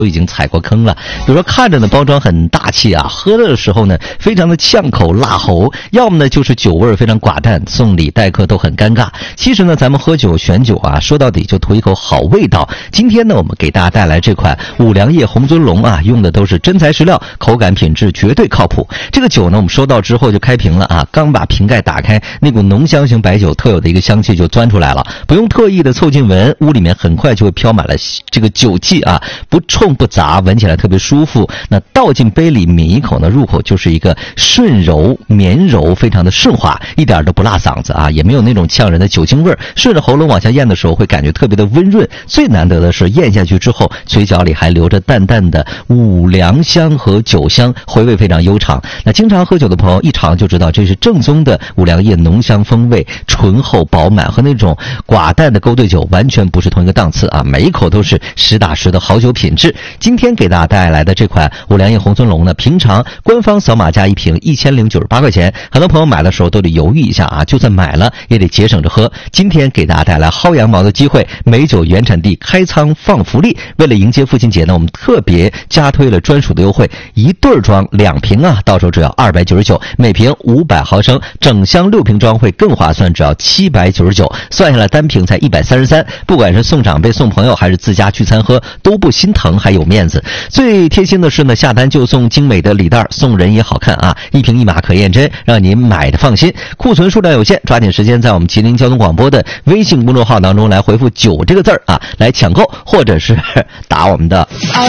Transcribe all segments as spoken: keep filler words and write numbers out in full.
都已经踩过坑了。比如说看着呢包装很大气啊，喝的时候呢非常的呛口辣喉，要么呢就是酒味非常寡淡，送礼待客都很尴尬。其实呢咱们喝酒选酒啊，说到底就图一口好味道。今天呢我们给大家带来这款五粮液红尊龙啊，用的都是真材实料，口感品质绝对靠谱。这个酒呢我们收到之后就开瓶了啊，刚把瓶盖打开，那股浓香型白酒特有的一个香气就钻出来了，不用特意的凑近闻，屋里面很快就会飘满了这个酒气啊，不冲不杂，闻起来特别舒服。那倒进杯里抿一口呢，入口就是一个顺柔绵柔，非常的顺滑，一点都不辣嗓子啊，也没有那种呛人的酒精味，顺着喉咙往下咽的时候会感觉特别的温润。最难得的是咽下去之后，嘴角里还留着淡淡的五粮香和酒香，回味非常悠长。那经常喝酒的朋友一尝就知道，这是正宗的五粮液浓香风味，醇厚饱满，和那种寡淡的勾兑酒完全不是同一个档次啊！每一口都是实打实的好酒品质。今天给大家带来的这款五粮液红尊龙呢，平常官方扫码价一瓶一千零九十八块钱，很多朋友买的时候都得犹豫一下啊，就算买了也得节省着喝。今天给大家带来薅羊毛的机会，美酒原产地开仓放福利。为了迎接父亲节呢，我们特别加推了专属的优惠，一对装两瓶啊，到时候只要二百九十九，每瓶五百毫升，整箱六瓶装会更划算，只要七百九十九，算下来单瓶才一百三十三。不管是送长辈、送朋友，还是自家聚餐喝，都不心疼，还有面子。最贴心的是呢，下单就送精美的礼袋，送人也好看啊！一瓶一码可验真，让您买的放心。库存数量有限，抓紧时间在我们吉林交通广播的微信公众号当中来回复九这个字儿啊，来抢购，或者是打我们的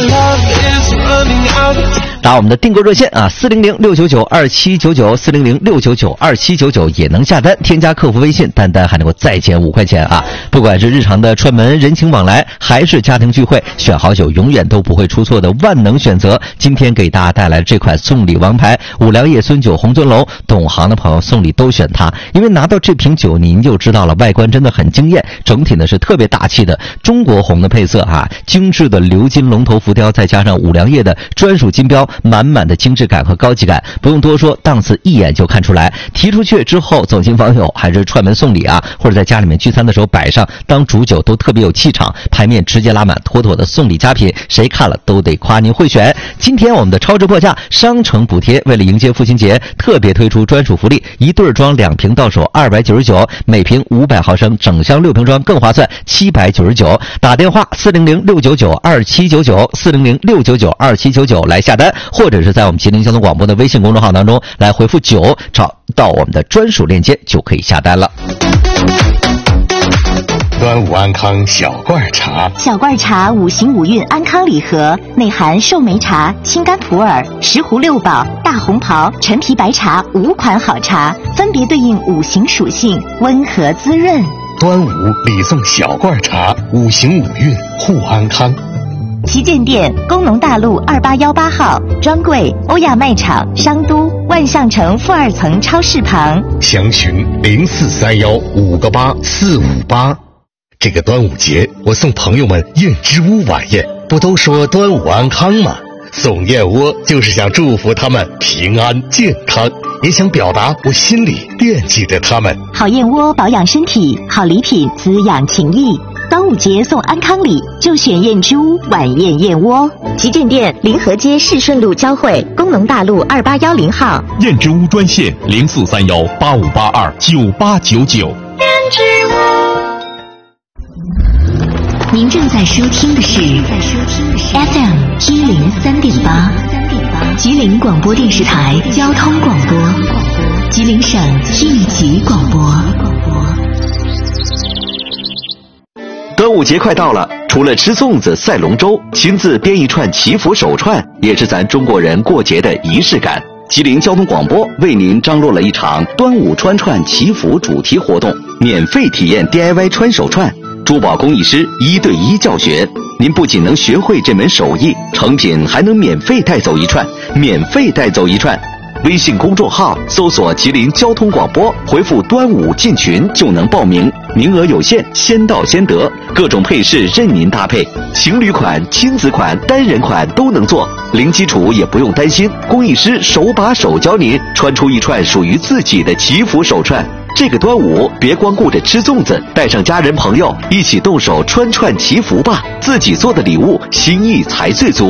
打我们的订购热线啊，四零零六九九二七九九，四零零六九九二七九九也能下单，添加客服微信，单单还能够再减五块钱啊！不管是日常的串门人情往来，还是家庭聚会，选好酒永远都不会出错的万能选择。今天给大家带来这款送礼王牌五粮液孙酒红尊龙，懂行的朋友送礼都选它，因为拿到这瓶酒您就知道了，外观真的很惊艳，整体呢是特别大气的中国红的配色啊，精致的鎏金龙头浮雕，再加上五粮液的专属金标，满满的精致感和高级感，不用多说，档次一眼就看出来。提出去之后走进访友，还是串门送礼啊，或者在家里面聚餐的时候摆上当主酒，都特别有气场，牌面直接拉满，妥妥的送礼佳品，谁看了都得夸您会选。今天我们的超值破价商城补贴，为了迎接父亲节，特别推出专属福利，一对装两瓶到手二百九十九，每瓶五百毫升，整箱六瓶装更划算，七百九十九。打电话四零零六九九二七九九，四零零六九九二七九九来下单，或者是在我们吉林交通广播的微信公众号当中来回复九，找到我们的专属链接就可以下单了。 端午安康小罐茶， 小罐茶五行五运安康礼盒，内含寿眉茶、青柑普洱、石斛六宝、大红袍、陈皮白茶五款好茶，分别对应五行属性，温和滋润。 端午礼送小罐茶，五行五运护安康。 旗舰店工农大路二八幺八号，专柜欧亚卖场商都万象城负二层超市旁， 详询零四三幺五个八四五八。这个端午节，我送朋友们燕之屋晚宴，不都说端午安康吗？送燕窝就是想祝福他们平安健康，也想表达我心里惦记着他们。 好燕窝保养身体，好礼品滋养情谊。端午节送安康礼，就选燕之屋晚宴燕窝。旗舰店临河街市顺路交汇，工农大路二八幺零号。 燕之屋专线零四三幺八五八二九八九九。 燕之屋。您正在收听的是 F M 一零三点八，吉林广播电视台交通广播，吉林省一级广播。 端午节快到了，除了吃粽子、赛龙舟，亲自编一串祈福手串，也是咱中国人过节的仪式感。吉林交通广播为您张罗了一场端午穿串祈福主题活动，免费体验 D I Y 穿手串。珠宝工艺师一对一教学，您不仅能学会这门手艺，成品还能免费带走一串，免费带走一串。微信公众号搜索吉林交通广播，回复端午进群就能报名，名额有限，先到先得，各种配饰任您搭配，情侣款、亲子款、单人款都能做，零基础也不用担心，工艺师手把手教您穿出一串属于自己的祈福手串。这个端午别光顾着吃粽子，带上家人朋友一起动手穿串祈福吧，自己做的礼物心意才最足。